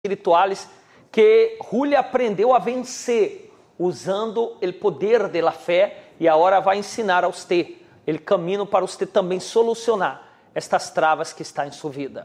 espirituais que Julia aprendeu a vencer usando o poder da fé e agora vai ensinar a você o caminho para você também solucionar estas travas que está em sua vida.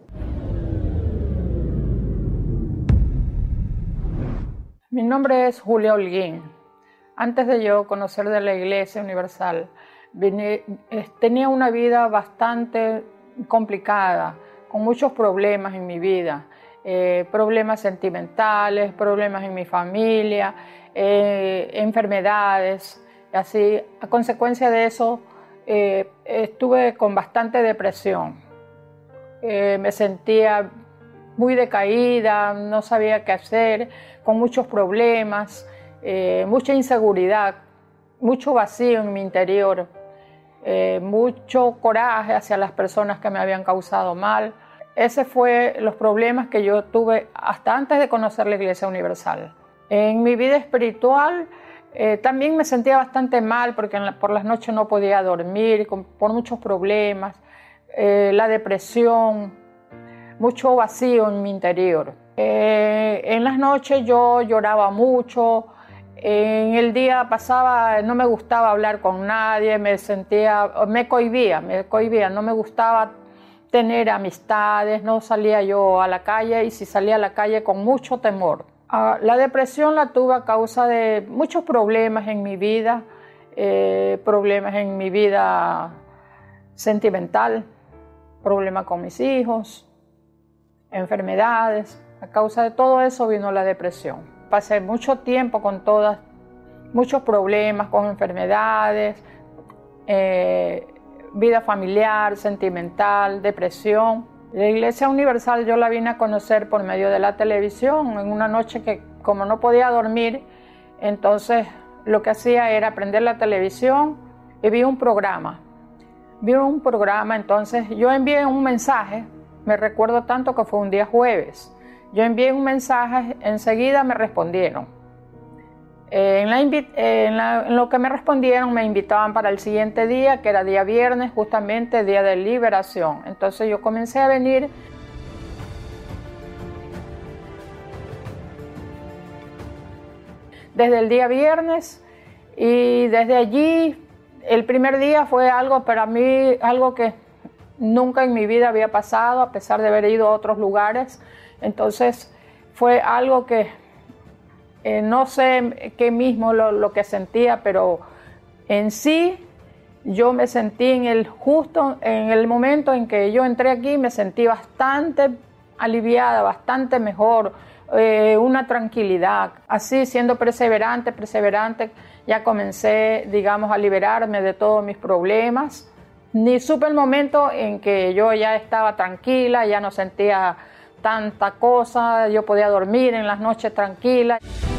Mi nombre es Julia Holguín. Antes de yo conocer de la Iglesia Universal, tenía una vida bastante complicada, con muchos problemas en mi vida, problemas sentimentales, problemas en mi familia, enfermedades. Así, a consecuencia de eso, estuve con bastante depresión. Me sentía muy decaída, no sabía qué hacer, con muchos problemas, mucha inseguridad, mucho vacío en mi interior, mucho coraje hacia las personas que me habían causado mal. Ese fue los problemas que yo tuve hasta antes de conocer la Iglesia Universal. En mi vida espiritual también me sentía bastante mal porque por las noches no podía dormir, por muchos problemas, la depresión, mucho vacío en mi interior. En las noches yo lloraba mucho, en el día pasaba, no me gustaba hablar con nadie, me cohibía, no me gustaba tener amistades, no salía yo a la calle y si salía a la calle con mucho temor. La depresión la tuve a causa de muchos problemas en mi vida sentimental, problemas con mis hijos, enfermedades. A causa de todo eso vino la depresión. Pasé mucho tiempo con muchos problemas, con enfermedades, vida familiar, sentimental, depresión. La Iglesia Universal yo la vine a conocer por medio de la televisión en una noche que como no podía dormir, entonces lo que hacía era prender la televisión y vi un programa. Entonces yo envié un mensaje, me recuerdo tanto que fue un día jueves. Yo envié un mensaje, enseguida me respondieron. En lo que me respondieron me invitaban para el siguiente día, que era día viernes, justamente día de liberación. Entonces yo comencé a venir. Desde el día viernes y desde allí, el primer día fue algo para mí, algo que nunca en mi vida había pasado, a pesar de haber ido a otros lugares. Entonces fue algo que no sé qué mismo lo que sentía, pero en sí yo me sentí justo en el momento en que yo entré aquí, me sentí bastante aliviada, bastante mejor, una tranquilidad. Así, siendo perseverante, ya comencé, digamos, a liberarme de todos mis problemas. Ni supe el momento en que yo ya estaba tranquila, ya no sentía tanta cosa, yo podía dormir en las noches tranquila.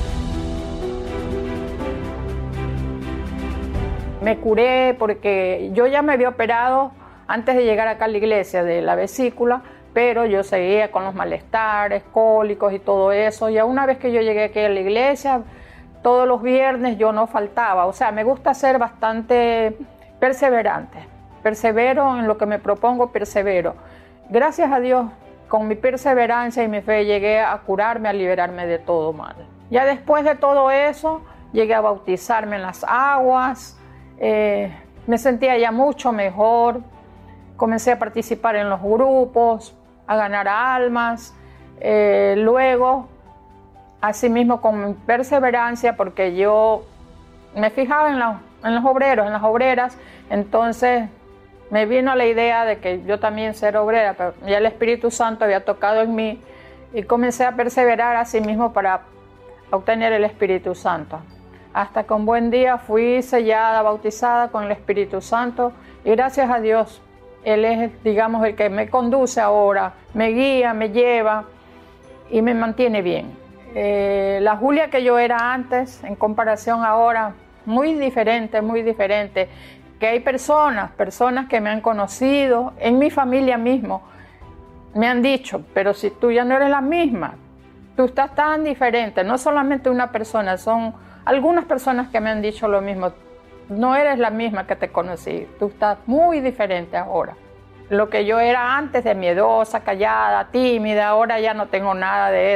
Me curé porque yo ya me había operado antes de llegar acá a la iglesia de la vesícula, pero yo seguía con los malestares, cólicos y todo eso. Ya una vez que yo llegué aquí a la iglesia, todos los viernes yo no faltaba. O sea, me gusta ser bastante perseverante. Persevero en lo que me propongo, persevero. Gracias a Dios, con mi perseverancia y mi fe llegué a curarme, a liberarme de todo mal. Ya después de todo eso, llegué a bautizarme en las aguas, me sentía ya mucho mejor, comencé a participar en los grupos, a ganar almas, luego, asimismo con mi perseverancia, porque yo me fijaba en los obreros, en las obreras, entonces me vino la idea de que yo también ser obrera, pero ya el Espíritu Santo había tocado en mí y comencé a perseverar así mismo para obtener el Espíritu Santo. Hasta que un buen día fui sellada, bautizada con el Espíritu Santo y gracias a Dios, Él es, digamos, el que me conduce ahora, me guía, me lleva y me mantiene bien. La Julia que yo era antes, en comparación ahora, muy diferente, que hay personas que me han conocido, en mi familia mismo, me han dicho, pero si tú ya no eres la misma, tú estás tan diferente, no solamente una persona, son algunas personas que me han dicho lo mismo, no eres la misma que te conocí, tú estás muy diferente ahora. lo que yo era antes de miedosa, callada, tímida, ahora ya no tengo nada de eso.